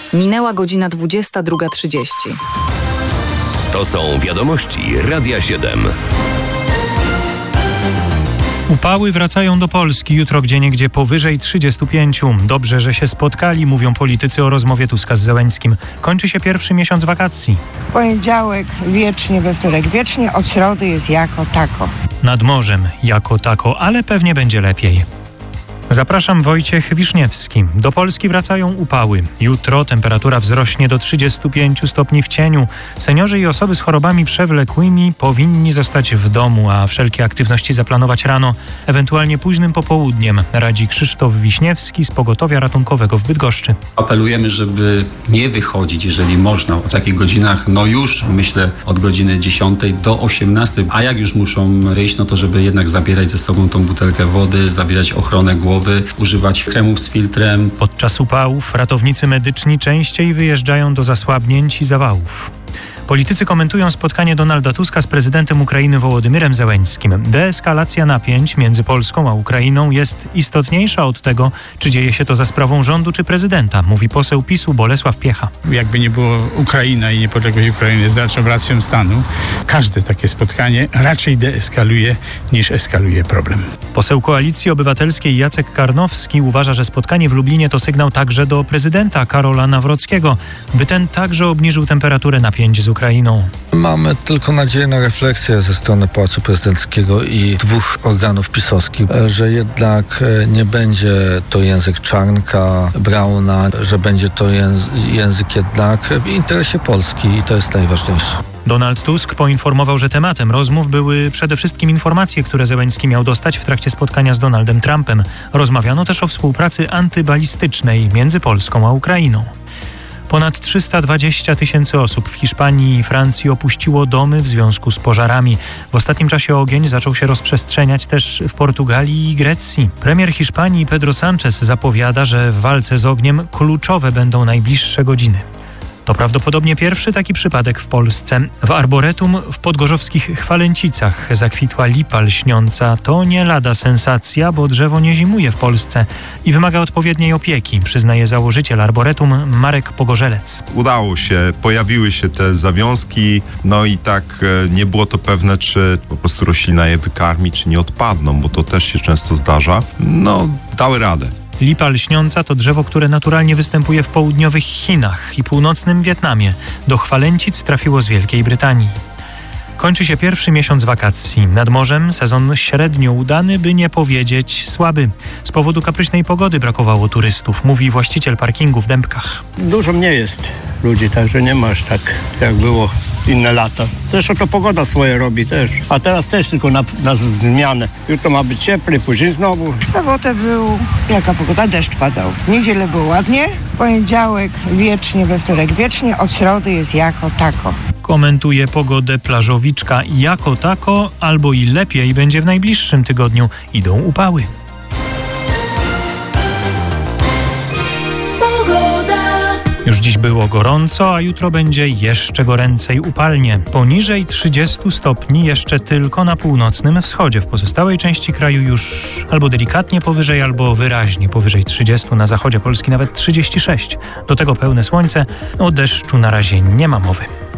Minęła godzina 22:30. To są wiadomości Radia 7. Upały wracają do Polski jutro gdzieniegdzie powyżej 35. Dobrze, że się spotkali, mówią politycy o rozmowie Tuska z Zełenskim. Kończy się pierwszy miesiąc wakacji. Poniedziałek wiecznie, we wtorek wiecznie, od środy jest jako tako. Nad morzem jako tako, ale pewnie będzie lepiej. Zapraszam, Wojciech Wiszniewski. Do Polski wracają upały. Jutro temperatura wzrośnie do 35 stopni w cieniu. Seniorzy i osoby z chorobami przewlekłymi powinni zostać w domu, a wszelkie aktywności zaplanować rano, ewentualnie późnym popołudniem, radzi Krzysztof Wiśniewski z Pogotowia Ratunkowego w Bydgoszczy. Apelujemy, żeby nie wychodzić, jeżeli można, o takich godzinach, już myślę od godziny 10 do 18, a jak już muszą wyjść, to żeby jednak zabierać ze sobą tą butelkę wody, zabierać ochronę głowy, używać kremów z filtrem. Podczas upałów ratownicy medyczni częściej wyjeżdżają do zasłabnięć i zawałów. Politycy komentują spotkanie Donalda Tuska z prezydentem Ukrainy Wołodymyrem Zełenskim. Deeskalacja napięć między Polską a Ukrainą jest istotniejsza od tego, czy dzieje się to za sprawą rządu czy prezydenta, mówi poseł PiS-u Bolesław Piecha. Jakby nie było Ukraina i niepodległość Ukrainy jest dalszą racją stanu, każde takie spotkanie raczej deeskaluje niż eskaluje problem. Poseł Koalicji Obywatelskiej Jacek Karnowski uważa, że spotkanie w Lublinie to sygnał także do prezydenta Karola Nawrockiego, by ten także obniżył temperaturę napięć z Ukrainą. Mamy tylko nadzieję na refleksję ze strony Pałacu Prezydenckiego i dwóch organów pisowskich, że jednak nie będzie to język Czarnka, Brauna, że będzie to język jednak w interesie Polski i to jest najważniejsze. Donald Tusk poinformował, że tematem rozmów były przede wszystkim informacje, które Zełenski miał dostać w trakcie spotkania z Donaldem Trumpem. Rozmawiano też o współpracy antybalistycznej między Polską a Ukrainą. Ponad 320 000 osób w Hiszpanii i Francji opuściło domy w związku z pożarami. W ostatnim czasie ogień zaczął się rozprzestrzeniać też w Portugalii i Grecji. Premier Hiszpanii Pedro Sánchez zapowiada, że w walce z ogniem kluczowe będą najbliższe godziny. To prawdopodobnie pierwszy taki przypadek w Polsce. W arboretum w podgorzowskich Chwalęcicach zakwitła lipa lśniąca. To nie lada sensacja, bo drzewo nie zimuje w Polsce i wymaga odpowiedniej opieki, przyznaje założyciel arboretum Marek Pogorzelec. Udało się, pojawiły się te zawiązki, i tak nie było to pewne, czy po prostu roślina je wykarmi, czy nie odpadną, bo to też się często zdarza. Dały radę. Lipa lśniąca to drzewo, które naturalnie występuje w południowych Chinach i północnym Wietnamie. Do Chwalęcic trafiło z Wielkiej Brytanii. Kończy się pierwszy miesiąc wakacji. Nad morzem sezon średnio udany, by nie powiedzieć słaby. Z powodu kapryśnej pogody brakowało turystów, mówi właściciel parkingu w Dębkach. Dużo mniej jest ludzi, także nie masz tak jak było inne lata. Zresztą to pogoda swoje robi też. A teraz też tylko na zmianę. Jutro ma być cieplej, później znowu. W sobotę był, jaka pogoda? Deszcz padał. W niedzielę było ładnie. Poniedziałek wiecznie, we wtorek wiecznie, od środy jest jako tako. Komentuje pogodę plażowiczka. Jako tako albo i lepiej będzie w najbliższym tygodniu. Idą upały. Już dziś było gorąco, a jutro będzie jeszcze goręcej upalnie. Poniżej 30 stopni jeszcze tylko na północnym wschodzie. W pozostałej części kraju już albo delikatnie powyżej, albo wyraźnie powyżej 30. Na zachodzie Polski nawet 36. Do tego pełne słońce. O deszczu na razie nie ma mowy.